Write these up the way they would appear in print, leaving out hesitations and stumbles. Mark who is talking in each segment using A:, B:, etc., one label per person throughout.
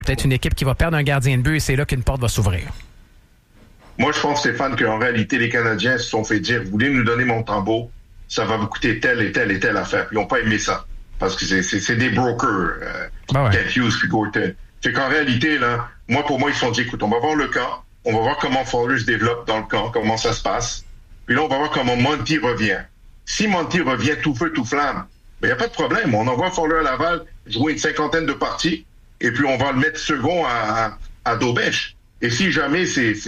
A: peut-être une équipe qui va perdre un gardien de but et c'est là qu'une porte va s'ouvrir.
B: Moi, je pense, Stéphane, qu'en réalité, les Canadiens se sont fait dire, vous voulez nous donner Montembeault, ça va vous coûter telle et telle et telle affaire. Puis ils n'ont pas aimé ça. Parce que c'est des brokers, Kent Hughes puis Gorton. Fait qu'en réalité, là, pour moi, ils se sont dit, écoute, on va voir le camp, on va voir comment Fowler se développe dans le camp, comment ça se passe. Puis là, on va voir comment Monty revient. Si Monty revient tout feu, tout flamme, il n'y a pas de problème. On envoie Fowler à Laval jouer une 50aine de parties, et puis on va le mettre second à Daubèche. Et si jamais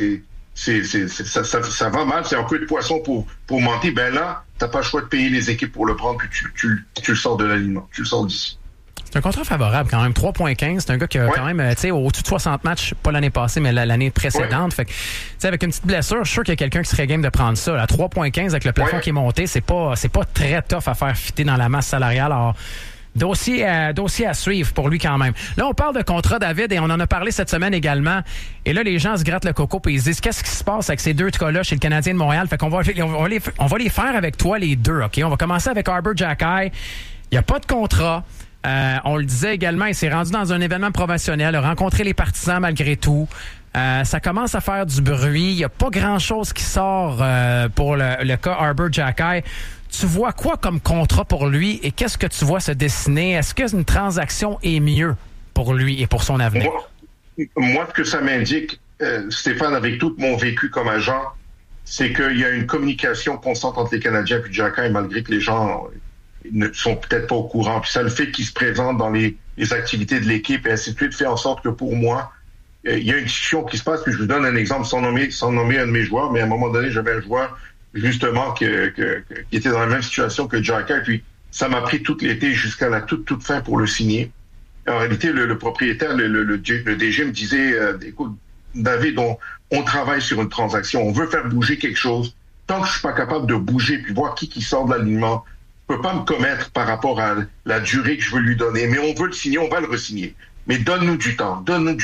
B: ça va mal, c'est un peu de poisson pour Monty, ben là, t'as pas le choix de payer les équipes pour le prendre, puis tu le sors de l'alignement, tu le sors d'ici.
A: C'est un contrat favorable quand même, 3,15. C'est un gars qui a quand même, au-dessus de 60 matchs, pas l'année passée, mais l'année précédente. Fait que, avec une petite blessure, je suis sûr qu'il y a quelqu'un qui serait game de prendre ça. À 3,15 avec le plafond qui est monté, c'est pas très tough à faire fitter dans la masse salariale. Alors, dossier à suivre pour lui quand même. Là, on parle de contrat, David, et on en a parlé cette semaine également. Et là, les gens se grattent le coco et ils se disent, qu'est-ce qui se passe avec ces deux cas-là chez le Canadien de Montréal? Fait qu'on va les faire avec toi, les deux, OK? On va commencer avec Arber Xhekaj. Il n'y a pas de contrat. On le disait également, il s'est rendu dans un événement promotionnel, a rencontré les partisans malgré tout. Ça commence à faire du bruit. Il n'y a pas grand-chose qui sort pour le cas Arber Xhekaj. Tu vois quoi comme contrat pour lui et qu'est-ce que tu vois se dessiner? Est-ce qu'une transaction est mieux pour lui et pour son avenir?
B: Moi, ce que ça m'indique, Stéphane, avec tout mon vécu comme agent, c'est qu'il y a une communication constante entre les Canadiens et Xhekaj, malgré que les gens ne sont peut-être pas au courant. Puis ça, le fait qu'ils se présentent dans les activités de l'équipe et ainsi de suite, fait en sorte que pour moi, il y a une discussion qui se passe. Puis je vous donne un exemple sans nommer un de mes joueurs, mais à un moment donné, j'avais un joueur justement qui était dans la même situation que Xhekaj. Puis ça m'a pris tout l'été jusqu'à la toute fin pour le signer. En réalité, le propriétaire, le DG me disait, écoute, David, on travaille sur une transaction, on veut faire bouger quelque chose. Tant que je suis pas capable de bouger puis voir qui sort de l'alignement, je peux pas me commettre par rapport à la durée que je veux lui donner. Mais on veut le signer, on va le re-signer. Mais donne-nous du temps.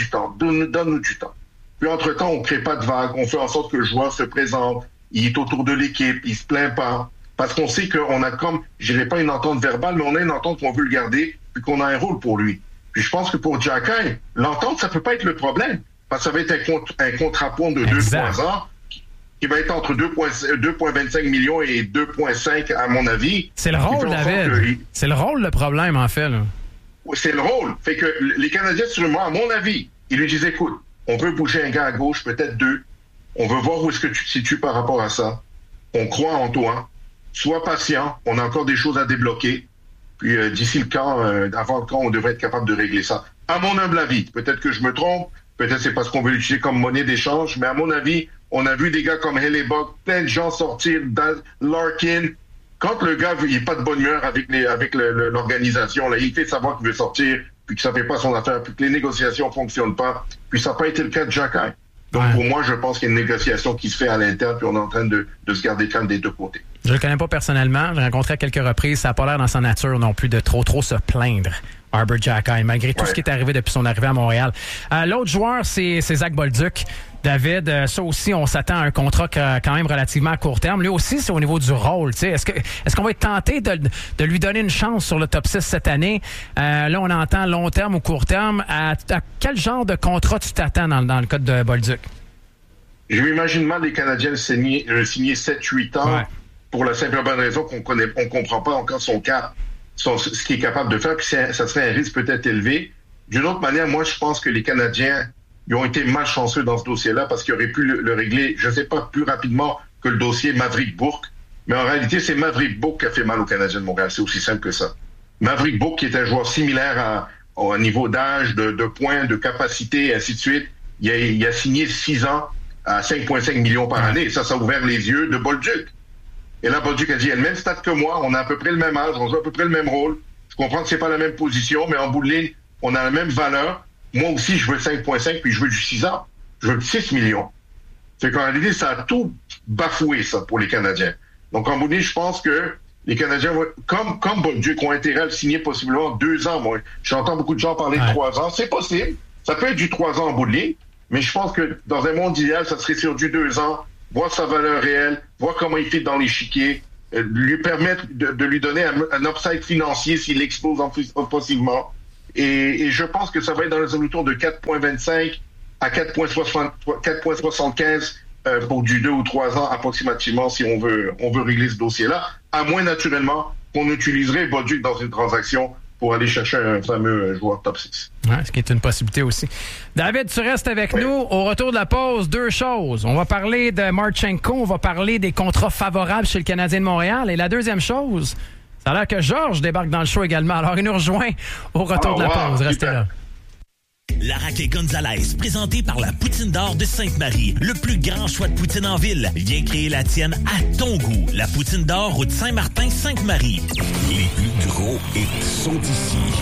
B: Puis entre-temps, on crée pas de vague, on fait en sorte que le joueur se présente, il est autour de l'équipe, il se plaint pas. Parce qu'on sait qu'on a je dirais pas une entente verbale, mais on a une entente qu'on veut le garder, puis qu'on a un rôle pour lui. Puis je pense que pour Xhekaj, l'entente, ça peut pas être le problème. Parce que ça va être un contrat point de 2-3 ans, qui va être entre 2,25 millions et 2,5 à mon avis.
A: C'est le rôle, David. C'est le rôle, le problème, en fait. Là.
B: C'est le rôle. Fait que les Canadiens, sur moi, à mon avis, ils lui disent, écoute, on veut bouger un gars à gauche, peut-être deux. On veut voir où est-ce que tu te situes par rapport à ça. On croit en toi. Sois patient. On a encore des choses à débloquer. Puis d'ici le camp, avant le camp, on devrait être capable de régler ça. À mon humble avis, peut-être que je me trompe. Peut-être c'est parce qu'on veut l'utiliser comme monnaie d'échange. Mais à mon avis, on a vu des gars comme Hellebuyck, plein de gens sortir, Larkin. Quand le gars il est pas de bonne humeur avec l'organisation, là, il fait savoir qu'il veut sortir, puis que ça fait pas son affaire, puis que les négociations fonctionnent pas. Puis ça n'a pas été le cas de Xhekaj. Donc pour moi, je pense qu'il y a une négociation qui se fait à l'interne, puis on est en train de se garder calme des deux côtés.
A: Je le connais pas personnellement, je l'ai rencontré à quelques reprises, ça n'a pas l'air dans sa nature non plus de trop se plaindre. Arber Xhekaj, malgré tout ce qui est arrivé depuis son arrivée à Montréal. L'autre joueur, c'est Zach Bolduc. David, ça aussi, on s'attend à un contrat quand même relativement à court terme. Lui aussi, c'est au niveau du rôle. Est-ce qu'on va être tenté de lui donner une chance sur le top 6 cette année? Là, on entend long terme ou court terme. À quel genre de contrat tu t'attends dans le cas de Bolduc?
B: Je m'imagine mal les Canadiens signer 7-8 ans pour la simple et bonne raison qu'on comprend pas encore son cap, ce qu'il est capable de faire, puis ça serait un risque peut-être élevé. D'une autre manière, moi, je pense que les Canadiens ils ont été malchanceux dans ce dossier-là parce qu'ils auraient pu le régler, je ne sais pas, plus rapidement que le dossier Maverick Bourque. Mais en réalité, c'est Maverick Bourque qui a fait mal aux Canadiens de Montréal. C'est aussi simple que ça. Maverick Bourque, qui est un joueur similaire au niveau d'âge, de points, de capacité, et ainsi de suite, il a signé 6 ans à 5,5 millions par année. Et ça a ouvert les yeux de Bolduc. Et là, Bolduc a dit, il a le même stade que moi, on a à peu près le même âge, on joue à peu près le même rôle. Je comprends que c'est pas la même position, mais en bout de ligne, on a la même valeur. Moi aussi, je veux 5,5, puis je veux du 6 ans. Je veux 6 millions. C'est qu'en réalité, ça a tout bafoué, ça, pour les Canadiens. Donc, en bout de ligne, je pense que les Canadiens, comme Bolduc, ont intérêt à le signer possiblement 2 ans. Moi, j'entends beaucoup de gens parler de 3 ans. C'est possible. Ça peut être du 3 ans en bout de ligne. Mais je pense que dans un monde idéal, ça serait sur du 2 ans, voir sa valeur réelle, voir comment il fait dans l'échiquier, lui permettre de lui donner un upside financier s'il explose offensivement. Et je pense que ça va être dans les alentours de 4,25 à 4,75 pour du 2 ou 3 ans approximativement si on veut régler ce dossier-là, à moins naturellement qu'on utiliserait Bolduc dans une transaction pour aller chercher un fameux joueur top 6.
A: Ouais, ce qui est une possibilité aussi. David, tu restes avec nous. Au retour de la pause, 2 choses. On va parler de Marchenko, on va parler des contrats favorables chez le Canadien de Montréal. Et la deuxième chose, ça a l'air que Georges débarque dans le show également. Alors, il nous rejoint au retour de la pause. Restez là.
C: La Raquet Gonzalez, présentée par la Poutine d'Or de Sainte-Marie. Le plus grand choix de poutine en ville. Viens créer la tienne à ton goût. La Poutine d'Or, route Saint-Martin, Sainte-Marie. Les plus gros hits sont ici.